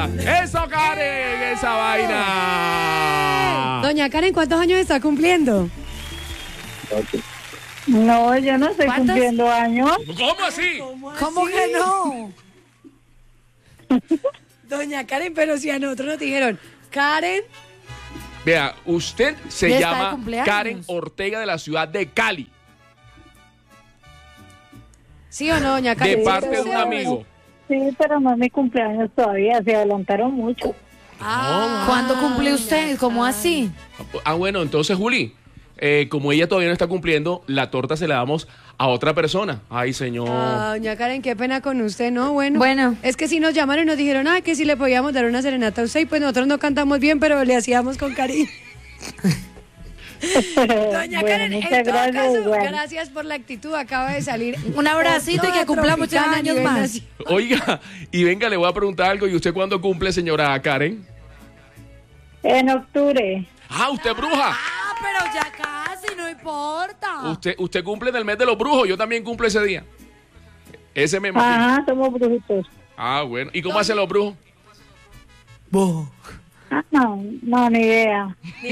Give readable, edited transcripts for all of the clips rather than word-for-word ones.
vaina. ¡Eso, Karen! ¡Esa vaina! Doña Karen, ¿cuántos años está cumpliendo? No, yo no estoy ¿Cuántos? cumpliendo años. ¿Cómo así? ¿Cómo que no? Doña Karen, pero si a nosotros nos dijeron, Karen, Vea, usted se Ya está de llama cumpleaños. Karen Ortega de la ciudad de Cali, ¿sí o no, doña de Karen? parte de ¿Sí un o no? amigo. Sí, pero no es mi cumpleaños todavía, se adelantaron mucho. ¿Cuándo cumple usted? ¿Cómo así? Ah, bueno, entonces, Juli, como ella todavía no está cumpliendo, la torta se la damos a otra persona. Ay, señor. Ah, doña Karen, qué pena con usted, ¿no? Bueno, Bueno. es que si nos llamaron y nos dijeron, que si le podíamos dar una serenata a usted, y pues nosotros no cantamos bien, pero le hacíamos con cariño. Doña Bueno, Karen, muchas en todo gracias, caso, igual. gracias por la actitud, acaba de salir. Un abracito y que cumpla muchos Tropicana a años nivel más. nacional. Oiga, y venga, le voy a preguntar algo. ¿Y usted cuándo cumple, señora Karen? En octubre. Ah, usted es bruja. Ah, pero ya casi, no importa. Usted cumple en el mes de los brujos. Yo también cumplo ese día. Ese me imagino. Ajá, somos brujitos. Ah, bueno. ¿Y cómo hacen los brujos? Ah, no, ni idea.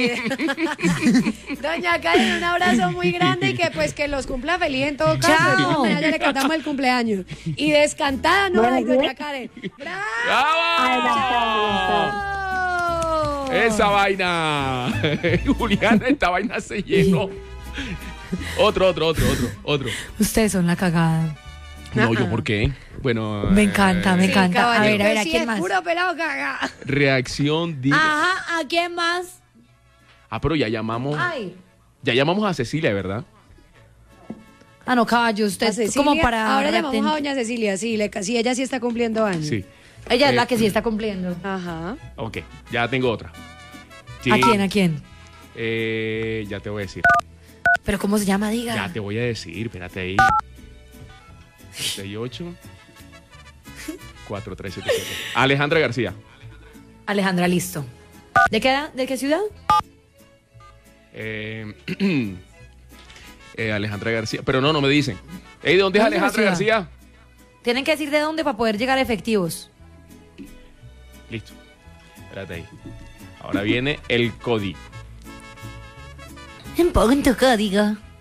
Doña Karen, un abrazo muy grande y que pues que los cumpla feliz en todo caso. Chao. De todas maneras, ya le cantamos el cumpleaños. Y descantada, ¿no? Bueno, Ay, doña ¿sí? Karen. ¡Bravo! ¡Bravo! Esa vaina. Juliana, esta vaina se llenó. Otro. Ustedes son la cagada. No, ¿yo por qué? Bueno. Me encanta, me Sí, encanta. caballero, A ver, ¿a sí, quién es más? puro pelado caga. Reacción diga. Ajá, ¿a quién más? Ah, pero ya llamamos. Ay. Ya llamamos a Cecilia, ¿verdad? Ah, no, caballo, usted A es Cecilia, como para... ahora llamamos a doña Cecilia, sí, sí, ella sí está cumpliendo años. Sí. Ella es la que sí está cumpliendo. Ajá. Ok, ya tengo otra. Sí. ¿A quién, a quién? Ya te voy a decir. ¿Pero cómo se llama, diga? Ya te voy a decir, espérate ahí. 68 4377. Alejandra García. Alejandra, listo. ¿De qué edad? ¿De qué ciudad? Alejandra García. Pero no me dicen. Ey, ¿de dónde es ¿Dónde Alejandra ciudad? García? Tienen que decir de dónde para poder llegar a efectivos. Listo. Espérate ahí. Ahora viene el código. En tu código.